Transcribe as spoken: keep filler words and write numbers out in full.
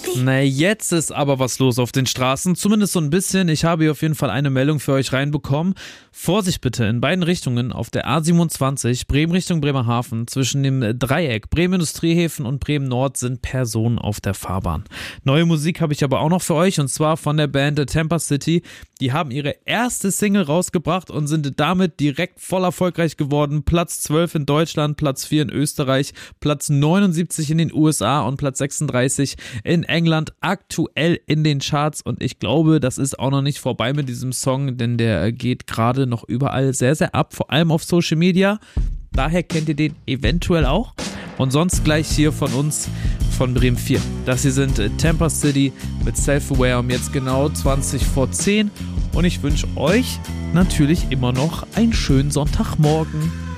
Na, jetzt ist aber was los auf den Straßen, zumindest so ein bisschen. Ich habe hier auf jeden Fall eine Meldung für euch reinbekommen. Vorsicht bitte, in beiden Richtungen auf der A siebenundzwanzig, Bremen Richtung Bremerhaven, zwischen dem Dreieck Bremen Industriehäfen und Bremen Nord sind Personen auf der Fahrbahn. Neue Musik habe ich aber auch noch für euch, und zwar von der Band Tampa City. Die haben ihre erste Single rausgebracht und sind damit direkt voll erfolgreich geworden. Platz zwölf in Deutschland, Platz vier in Österreich, Platz neunundsiebzig in den U S A und Platz sechsunddreißig in England, aktuell in den Charts. Und ich glaube, das ist auch noch nicht vorbei mit diesem Song, denn der geht gerade noch überall sehr, sehr ab, vor allem auf Social Media. Daher kennt ihr den eventuell auch. Und sonst gleich hier von uns, von Bremen vier. Das hier sind Tampa City mit Self-Aware um jetzt genau zwanzig vor zehn. Und ich wünsche euch natürlich immer noch einen schönen Sonntagmorgen.